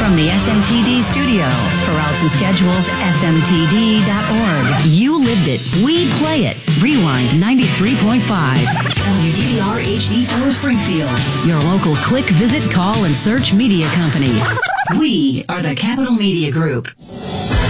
from the SMTD studio. For routes and schedules, smtd.org. You lived it. We play it. Rewind 93.5. WDR HD4 Springfield. Your local click, visit, call, and search media company. We are the Capital Media Group.